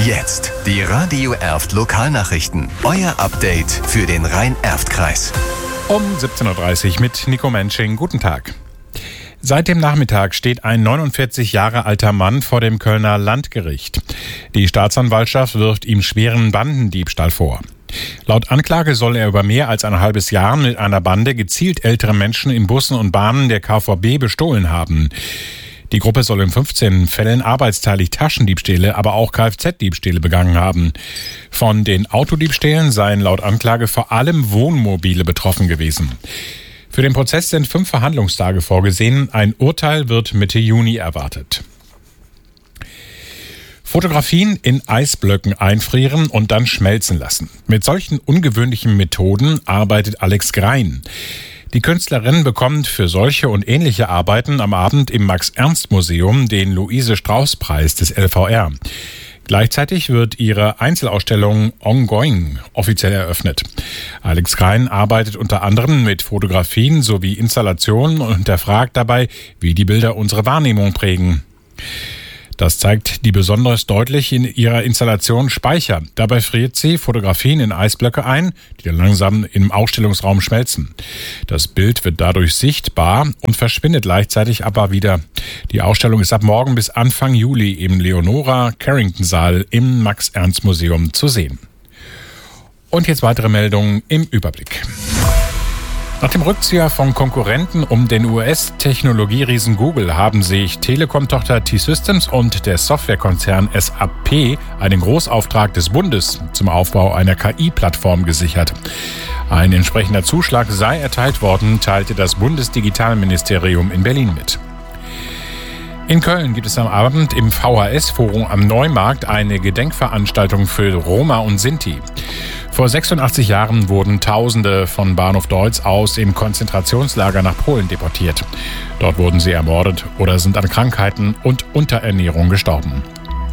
Jetzt die Radio Erft Lokalnachrichten. Euer Update für den Rhein-Erft-Kreis. Um 17.30 Uhr mit Nico Mensching. Guten Tag. Seit dem Nachmittag steht ein 49 Jahre alter Mann vor dem Kölner Landgericht. Die Staatsanwaltschaft wirft ihm schweren Bandendiebstahl vor. Laut Anklage soll er über mehr als ein halbes Jahr mit einer Bande gezielt ältere Menschen in Bussen und Bahnen der KVB bestohlen haben. Die Gruppe soll in 15 Fällen arbeitsteilig Taschendiebstähle, aber auch Kfz-Diebstähle begangen haben. Von den Autodiebstählen seien laut Anklage vor allem Wohnmobile betroffen gewesen. Für den Prozess sind 5 Verhandlungstage vorgesehen. Ein Urteil wird Mitte Juni erwartet. Fotografien in Eisblöcken einfrieren und dann schmelzen lassen. Mit solchen ungewöhnlichen Methoden arbeitet Alex Grein. Die Künstlerin bekommt für solche und ähnliche Arbeiten am Abend im Max-Ernst-Museum den Luise-Strauß-Preis des LVR. Gleichzeitig wird ihre Einzelausstellung Ongoing offiziell eröffnet. Alex Grein arbeitet unter anderem mit Fotografien sowie Installationen und hinterfragt dabei, wie die Bilder unsere Wahrnehmung prägen. Das zeigt die besonders deutlich in ihrer Installation Speicher. Dabei friert sie Fotografien in Eisblöcke ein, die dann langsam im Ausstellungsraum schmelzen. Das Bild wird dadurch sichtbar und verschwindet gleichzeitig aber wieder. Die Ausstellung ist ab morgen bis Anfang Juli im Leonora-Carrington-Saal im Max-Ernst-Museum zu sehen. Und jetzt weitere Meldungen im Überblick. Nach dem Rückzieher von Konkurrenten um den US-Technologieriesen Google haben sich Telekom-Tochter T-Systems und der Softwarekonzern SAP einen Großauftrag des Bundes zum Aufbau einer KI-Plattform gesichert. Ein entsprechender Zuschlag sei erteilt worden, teilte das Bundesdigitalministerium in Berlin mit. In Köln gibt es am Abend im VHS-Forum am Neumarkt eine Gedenkveranstaltung für Roma und Sinti. Vor 86 Jahren wurden Tausende von Bahnhof Deutz aus in Konzentrationslager nach Polen deportiert. Dort wurden sie ermordet oder sind an Krankheiten und Unterernährung gestorben.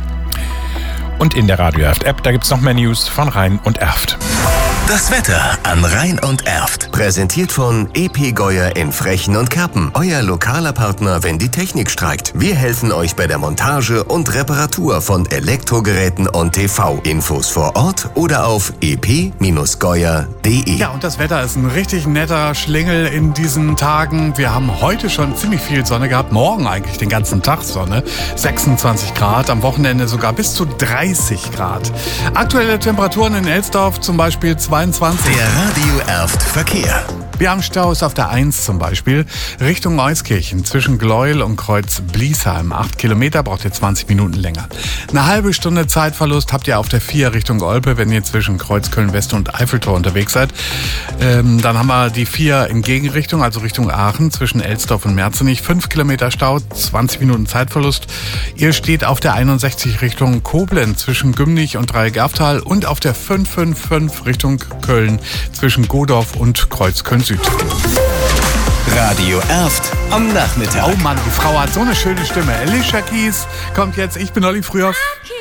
Und in der Radio Erft-App, da gibt's noch mehr News von Rhein und Erft. Das Wetter an Rhein und Erft. Präsentiert von EP Geuer in Frechen und Kerpen. Euer lokaler Partner, wenn die Technik streikt. Wir helfen euch bei der Montage und Reparatur von Elektrogeräten und TV. Infos vor Ort oder auf ep-geuer.de. Ja, und das Wetter ist ein richtig netter Schlingel in diesen Tagen. Wir haben heute schon ziemlich viel Sonne gehabt. Morgen eigentlich den ganzen Tag Sonne. 26 Grad. Am Wochenende sogar bis zu 30 Grad. Aktuelle Temperaturen in Elsdorf zum Beispiel 22. Der Radio Erft Verkehr. Wir haben Staus auf der 1 zum Beispiel, Richtung Euskirchen, zwischen Gleuel und Kreuz Bliesheim. 8 Kilometer, braucht ihr 20 Minuten länger. Eine halbe Stunde Zeitverlust habt ihr auf der 4 Richtung Olpe, wenn ihr zwischen Kreuz Köln-West und Eiffeltor unterwegs seid. Dann haben wir die 4 in Gegenrichtung, also Richtung Aachen, zwischen Elsdorf und Merzenich. 5 Kilometer Stau, 20 Minuten Zeitverlust. Ihr steht auf der 61 Richtung Koblenz, zwischen Gümnich und Dreieckaftal und auf der 555 Richtung Köln, zwischen Godorf und Kreuz Köln-Süd. Radio Erft am Nachmittag. Oh Mann, die Frau hat so eine schöne Stimme. Alicia Keys kommt jetzt. Ich bin Olli Früher.